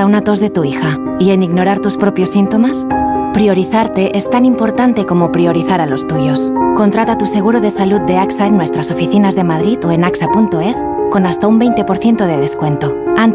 una tos de tu hija y en ignorar tus propios síntomas? Priorizarte es tan importante como priorizar a los tuyos. Contrata tu seguro de salud de AXA en nuestras oficinas de Madrid o en axa.es con hasta un 20% de descuento.